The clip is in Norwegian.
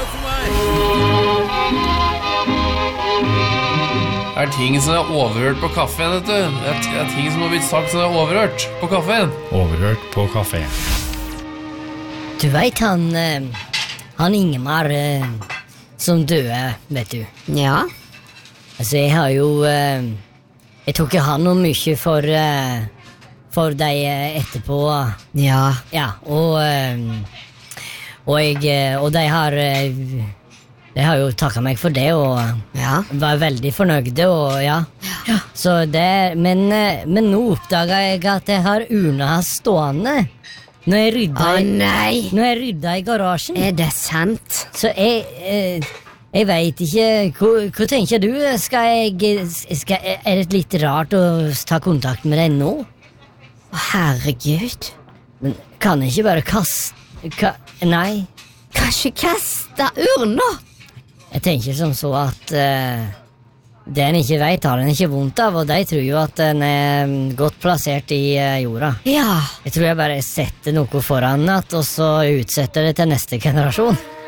for meg. Ting som overhørt på kaffen, vet du. Ting som har blitt sagt som overhørt på kaffen. Overhørt på kafé. Du vet han Ingemar som døde, vet du. Ja. Altså, jeg har jo jeg tok jo han noe mye for deg etterpå. Ja. Ja, og de har jo takket meg for det, og var veldig fornøyde, og ja. Så det, men nå oppdaget jeg at jeg har urna stående når jeg rydda i garasjen. Er det sant? Så jeg vet ikke, hva tenker du? Er det litt rart å ta kontakt med deg nå? Herregud. Men kan jeg ikke bare kaste... Nei. Kanskje kaste urna? Jeg tenker som så at det en ikke vet har en ikke vondt av, og de tror jo at den er godt plassert i jorda. Ja. Jeg tror jeg bare setter noe foran at, og så utsetter det til neste generasjon.